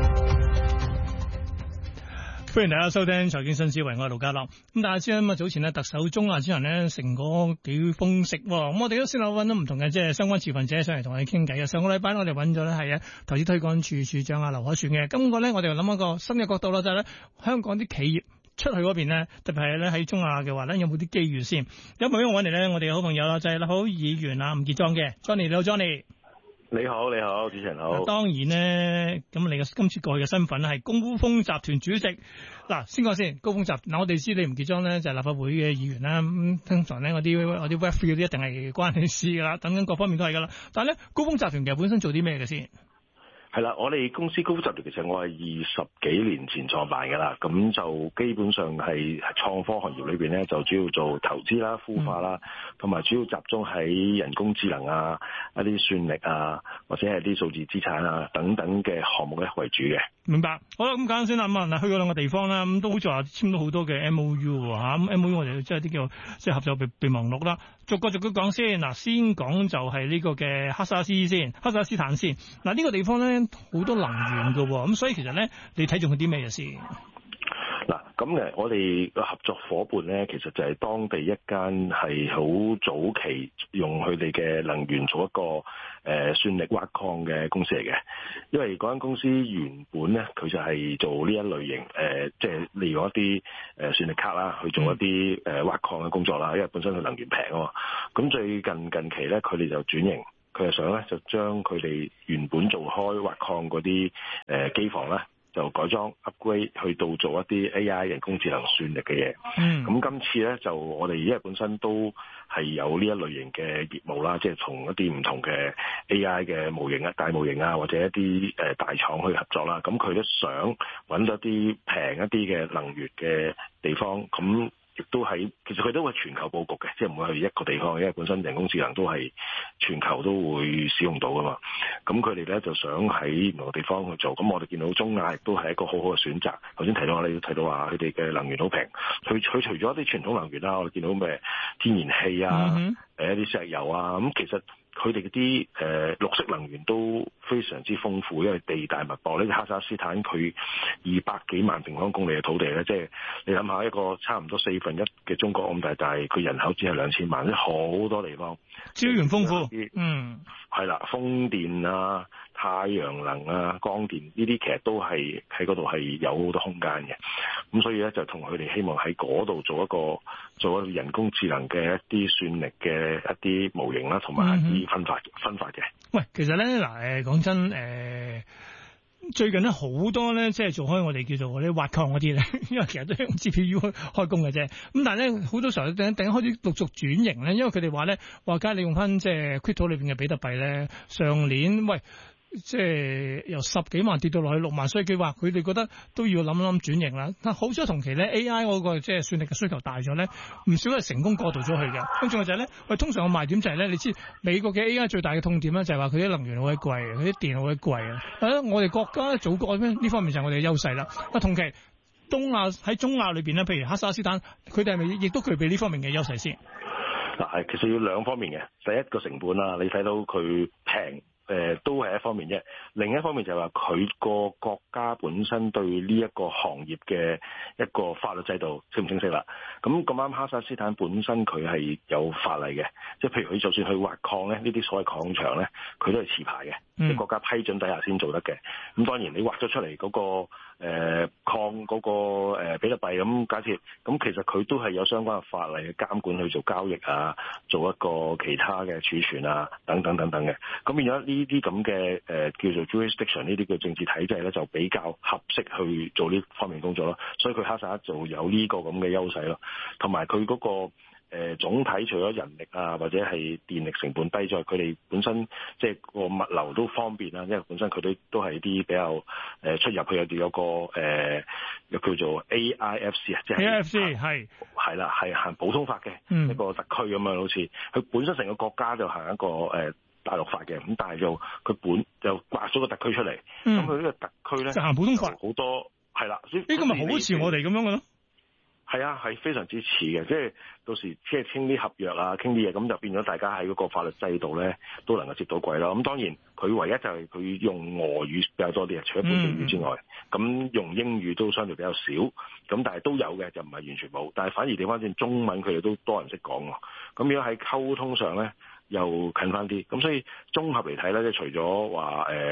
歡迎大家收聽財經新思維，我係盧家樂。咁大家知啦，早前咧特首中亞之後咧成果幾豐碩，咁我哋都先後揾到唔同嘅即係相關持份者上嚟同我哋傾偈嘅。上個禮拜我哋揾咗咧係投資推廣處處長劉可銓嘅。今個咧我哋又諗一個新嘅角度啦，就係咧香港啲企業出去嗰邊咧，特別係咧喺中亞嘅話咧，有冇啲機遇先？有冇俾我揾嚟咧？我哋嘅好朋友啦，就係立法會議員吳傑莊嘅 Johnny，你好 Johnny。 你好，主持人好。 當然咧，咁你嘅今次過去嘅身份係高峰集團主席。嗱，先講先，高峰集團，我哋知李吳傑莊咧就係立法會嘅議員啦。咁通常咧，我啲 Web3 嗰啲一定係關你事噶啦，等等各方面都係噶啦。但係咧，高峰集團其實本身做啲咩嘅先？ 係啦，我哋公司高峰集團其實我係20幾年前創辦嘅啦，咁就基本上係創科行業裏邊咧，就主要做投資啦、孵化啦，同埋主要集中喺人工智能啊、一啲算力啊，或者係啲數字資產啊等等嘅項目咧為主嘅。明白。 好啦，咁簡單先啦。咁啊，去過兩個地方啦，咁都好似話簽咗好多嘅 MOU 嚇。咁 MOU 我哋即係啲叫即係合作備忘錄啦。逐個講先。嗱，先講就係呢個嘅哈薩斯坦先。嗱，呢個地方咧好多能源㗎喎，咁所以其實咧，你睇中佢啲咩嘢先？ 嗱，咁我哋個合作伙伴咧，其實就係當地一間係好早期用佢哋嘅能源做一個算力挖礦嘅公司嚟嘅。因為嗰間公司原本咧，佢就係做呢一類型即係利用一啲算力卡啦，去做一啲挖礦嘅工作啦。因為本身佢能源平啊嘛。咁最近期咧，佢哋就轉型，佢係想咧就將佢哋原本做開挖礦嗰啲機房咧，就改裝 upgrade 去到做一啲 AI 人工智能算力嘅嘢。咁今次咧就我哋因為本身都係有呢一類型嘅業務啦，即係同一啲唔同嘅 AI 嘅模型啊、大模型啊，或者一啲大廠去合作啦。咁佢都想揾到啲平一啲嘅能源嘅地方，咁亦都係其實佢都係全球佈局嘅，即係唔會係一個地方，因為本身人工智能都係全球都會使用到噶嘛。咁佢哋咧就想喺唔同嘅地方去做。咁我哋見到中亞亦都係一個好好嘅選擇。頭先提到我哋提到話佢哋嘅能源好平，佢除咗一啲傳統能源啦，我哋見到咩天然氣啊、一啲石油啊，咁其實佢哋嗰啲綠色能源都非常之豐富，因為地大物博。呢個哈薩斯坦佢200幾萬平方公里嘅土地咧，即係你諗下一個差唔多1/4嘅中國咁大，但係佢人口只係2000萬，即係好多地方， 資源豐富。 係啦，風電啊、太陽能啊、光電呢啲其實都係喺嗰度係有好多空間嘅。咁所以咧就同佢哋希望喺嗰度做一個人工智能嘅一啲算力嘅一啲模型啦，同埋一啲分發嘅。喂， 其實咧嗱講真最近咧好多咧，即係做開我哋叫做嗰啲挖礦嗰啲咧，因為其實都係用 GPU 開工嘅啫。咁但係咧好多時候突然間開始陸續轉型咧，因為佢哋話咧假如你用翻即係 Crypto 裏邊嘅比特幣咧，上年即係由10幾萬跌到落去6萬，所以佢話佢哋覺得都要諗轉型啦。但好彩同期咧 AI 嗰個即係算力嘅需求大咗咧，唔少係成功過渡咗去嘅。咁仲有就係咧，通常個賣點就係咧，你知美國嘅 AI 最大嘅痛點咧就係話佢啲能源好鬼貴，佢啲電好鬼貴啊。我哋國家祖國呢方面就係我哋嘅優勢啦。同期喺中亞裏邊咧，譬如哈薩斯坦，佢哋係咪亦都具備呢方面嘅優勢先？ 嗱，其實要兩方面嘅。第一個成本啦，你睇到佢平。都係一方面啫，另一方面就係話佢個國家本身對呢一個行業嘅一個法律制度清唔清晰啦？咁啱哈薩斯坦本身佢係有法例嘅，即係譬如佢就算去挖礦咧，呢啲所謂礦場咧，佢都係持牌嘅，即係國家批准底下先做得嘅。咁當然你挖咗出嚟嗰個礦嗰個比特幣咁假設，咁其實佢都係有相關嘅法例嘅監管去做交易啊，做一個其他嘅儲存啊，等等等等嘅。咁變咗呢啲咁嘅叫做 jurisdiction 呢啲嘅政治體制咧，就比較合適去做呢方面工作咯。所以佢哈薩就有呢個咁嘅優勢咯，同埋佢嗰個。總體除咗人力啊或者係電力成本低之外，佢哋本身即係個物流都方便啦，因為本身佢都係啲比較出入去有個又叫做 AIFC 啊，即係 AIFC 係啦，係行普通法嘅一個特區咁樣，好似佢本身成個國家就行一個大陸法嘅，咁但係佢就劃咗個特區出嚟，咁佢呢個特區咧就行普通法，好多係啦，呢個咪好似我哋咁樣嘅咯。係啊，係非常之似嘅，即係到時即係傾啲合約啊，傾啲嘢，咁就變咗大家喺嗰個法律制度咧都能夠接到軌啦。咁當然佢唯一就係佢用俄語比較多啲，除咗本地語之外，咁用英語都相對比較少。咁但係都有嘅，就唔係完全冇。但係反而調翻轉中文，佢哋都多人識講喎。咁如果喺溝通上咧，又近翻啲。咁所以綜合嚟睇咧，即係除咗話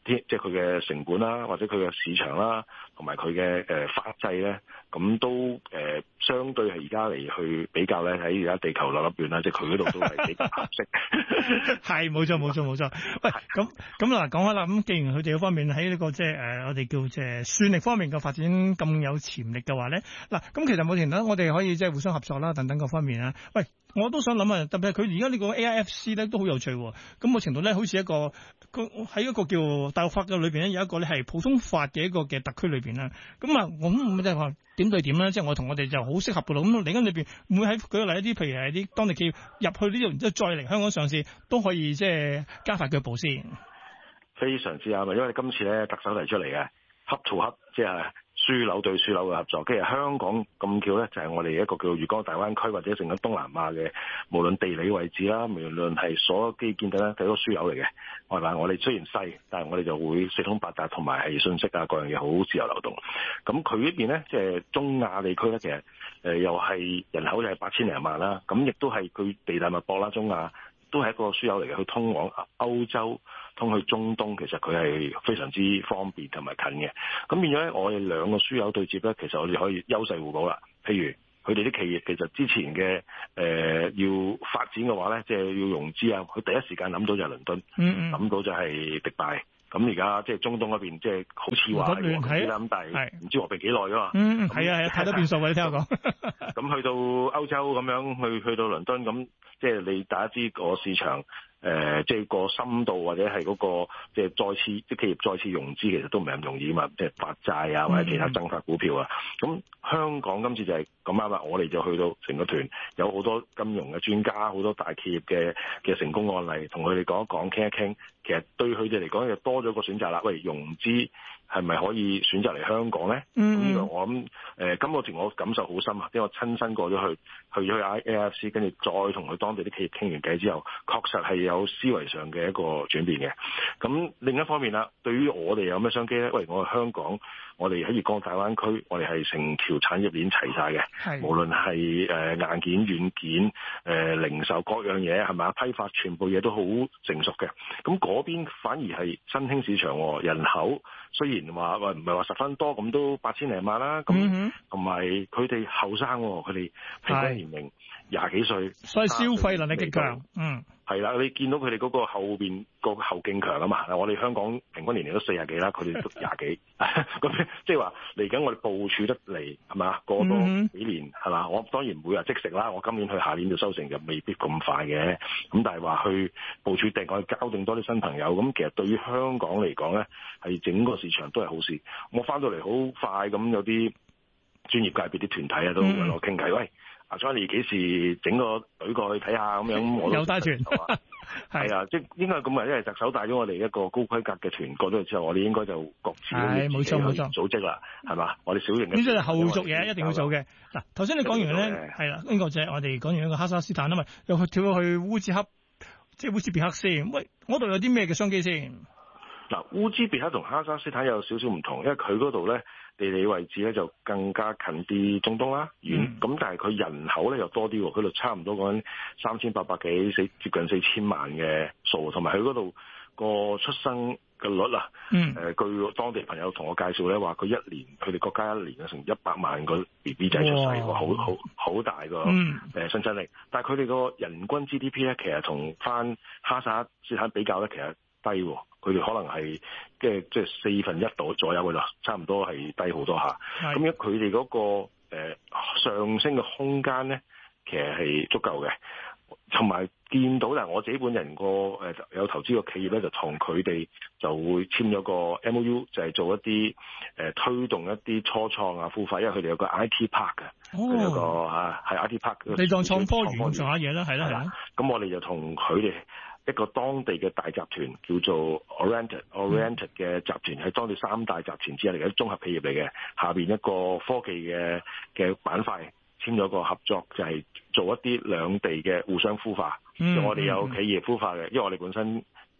即係佢嘅成本啦，或者佢嘅市場啦，同埋佢嘅法制咧，咁都相對係而家嚟去比較咧，喺而家地球兩粒段啦，即係佢嗰度都係比較合適。 係冇錯。喂，咁嗱講開啦，咁既然佢哋嗰方面喺呢個即係我哋叫即係算力方面嘅發展咁有潛力嘅話咧，嗱咁其實冇前途，我哋可以即係互相合作啦，等等各方面啊。喂，我都想諗啊，特別係佢而家呢個 AIFC 咧都好有趣喎。咁某程度咧，好似喺一個叫大陸法嘅裏邊咧，有一個咧係普通法嘅一個嘅特區裏邊啦。咁啊，我咁即係話點對點咧？即係我同我哋就好適合嘅咯。咁嚟緊裏邊會喺舉個例一啲，譬如係啲當地企業入去呢度，然之後再嚟香港上市，都可以即係加快腳步先。 非常之啱啊！因為今次咧特首提出嚟嘅hub to hub，即係樞紐對樞紐嘅合作，跟住香港咁巧咧，就係我哋一個叫粵港大灣區或者成個東南亞嘅，無論地理位置啦，無論係所有基建等咧，都係一個樞紐嚟嘅。係咪？我哋雖然細，但係我哋就會四通八達，同埋係信息啊各樣嘢好自由流動。咁佢呢邊咧，即係中亞地區咧，其實又係人口就係8000零萬啦。咁亦都係佢地大物博啦，中亞都係一個樞紐嚟嘅，去通往歐洲、通去中東，其實佢係非常之方便同埋近嘅。咁變咗咧，我哋兩個樞紐對接咧，其實我哋可以優勢互補啦。譬如佢哋啲企業其實之前嘅要發展嘅話咧，即係要融資啊，佢第一時間諗到就係倫敦，諗到就係迪拜。咁而家即係中東嗰邊，即係好似話和平啲啦，咁但係唔知和平幾耐㗎嘛。 係啊，太多變數啊！你聽我講。 咁去到歐洲咁樣，去到倫敦咁，即係你大家知個市場。即係個深度或者係嗰個即係企業再次融資，其實都唔係咁容易嘛，即係發債啊或者其他增發股票啊。咁香港今次就係咁啱啦，我哋就去到成個團，有好多金融嘅專家，好多大企業嘅成功案例，同佢哋講一講，傾一傾。其實對佢哋嚟講，就多咗個選擇啦。喂，融資係咪可以選擇嚟香港咧？呢個我諗今個團我感受好深啊，因為我親身過咗去咗 AIFC， 跟住再同佢當地啲企業傾完偈之後，確實係有思維上嘅一個轉變嘅。咁另一方面啦，對於我哋有咩商機咧？喂，我係香港，我哋喺粵港大灣區，我哋係成條產業鏈齊晒嘅，無論係硬件、軟件、零售各樣嘢係咪啊？批發全部嘢都好成熟嘅。咁嗰邊反而係新興市場，人口雖然話唔係話十分多，咁都8000零萬啦。咁同埋佢哋後生，佢哋平均年齡20幾歲， 所以消費能力極強。 係啦，你見到佢哋嗰個後邊個後勁強啊嘛。我哋香港平均年齡都40幾啦，佢哋都20幾。咁即係話嚟緊我哋部署得嚟係嘛？過多幾年係嘛？我當然唔會話即食啦。我今年去下年就收成就未必咁快嘅。咁但係話去部署定，我哋交定多啲新朋友。咁其實對於香港嚟講咧，係整個市場都係好事。我翻到嚟好快咁，有啲專業界別啲團體啊都揾我傾偈。喂，阿 Johnny 幾時整個隊過去睇下咁樣？我都有帶團。 係啊，即係應該咁啊，因為特首帶咗我哋一個高規格嘅團過咗去之後，我哋應該就各自冇錯組織啦，係嘛？我哋小型嘅。 呢啲係後續嘢，一定要做嘅。嗱，頭先你講完咧，係啦，呢個就係我哋講完一個哈薩斯坦啊嘛，又跳去烏茲克，即係烏茲別克先。喂，嗰度有啲咩嘅商機先？ 嗱，烏茲別克同哈薩斯坦有少少唔同，因為佢嗰度咧地理位置咧就更加近啲中東啦，咁但係佢人口咧又多啲喎，佢度差唔多講緊3800幾，接近4000萬嘅數，同埋佢嗰度個出生嘅率啊，據當地朋友同我介紹咧話，佢哋國家一年有成100萬個 BB 仔出世喎，好大個生產力，但係佢哋個人均 GDP 咧，其實同翻哈薩斯坦比較咧，其實低喎。佢哋可能係即係1/4度左右嘅啦，差唔多係低好多下。咁樣佢哋嗰個上升嘅空間咧，其實係足夠嘅。同埋見到，但係我自己本人有投資個企業咧，就同佢哋就會簽咗個 MOU， 就係做一啲推動一啲初創啊、孵化，因為佢哋有個 IT Park 嘅，佢有個係 IT Park。 你當創科園做下嘢啦，係啦。 咁我哋就同佢哋一個當地嘅大集團叫做 Oriented 嘅集團，係當地3大集團之一嚟嘅綜合企業嚟嘅，下邊一個科技嘅板塊簽咗個合作，就係做一啲兩地嘅互相孵化。我哋有企業孵化嘅，因為我哋本身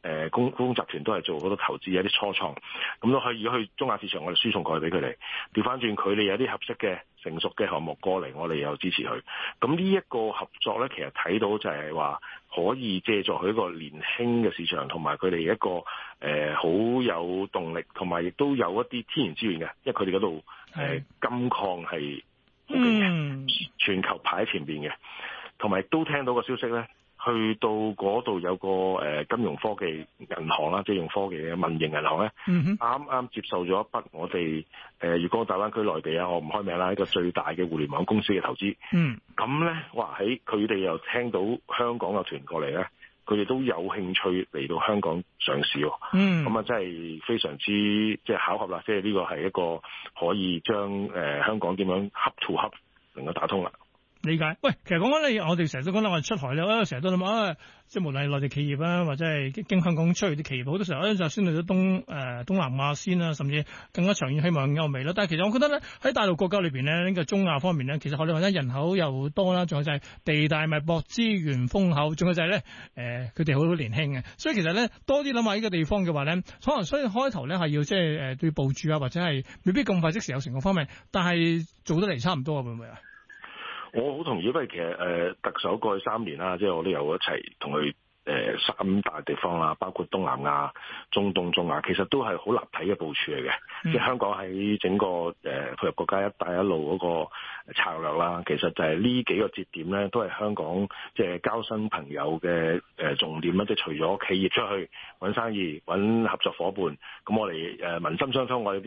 公集團都係做好多投資，有啲初創，咁都可以去中亞市場，我哋輸送過去俾佢哋。調翻轉佢哋有啲合適嘅成熟嘅項目過嚟，我哋又支持佢。咁呢一個合作咧，其實睇到就係話可以借助佢一個年輕嘅市場，同埋佢哋一個好有動力，同埋亦都有一啲天然資源嘅，因為佢哋嗰度金礦係好勁嘅，全球排喺前邊嘅，同埋都聽到個消息咧。去到嗰度有個金融科技銀行啦，即係用科技嘅民營銀行咧，啱啱接受咗一筆我哋粵港澳大灣區內地啊，我唔開名啦，一個最大嘅互聯網公司嘅投資。咁咧，哇喺佢哋又聽到香港嘅團過嚟咧，佢哋都有興趣嚟到香港上市喎。咁啊，真係非常之即係巧合啦，即係呢個係一個可以將香港點樣 hub to hub 能夠打通啦。 理解。喂，其實講緊你，我哋成日都講啦，我哋出海咧，成日都諗即係無論係內地企業啊，或者係經香港出去啲企業，好多時候就先去咗東南亞先啦，甚至更加長遠希望歐美啦。但係其實我覺得咧，喺大陸國家裏邊咧，呢個中亞方面咧，其實我哋話人口又多啦，仲有就係地大物博、資源豐厚，仲有就係咧佢哋好年輕嘅，所以其實咧多啲諗下呢個地方嘅話咧，可能所以開頭咧係要即係對部署啊，或者係未必咁快即時有成功方面，但係做得嚟差唔多會唔會啊？ 我好同意，因為其實特首過去3年啦，即係我都有一齊同佢3大地方啦，包括東南亞、中東、中亞，其實都係好立體嘅部署嚟嘅。即係香港喺整個配合國家一帶一路嗰個策略啦，其實就係呢幾個節點咧，都係香港即係交新朋友嘅重點啦。即係除咗企業出去揾生意、揾合作夥伴，咁我哋民心相通，我哋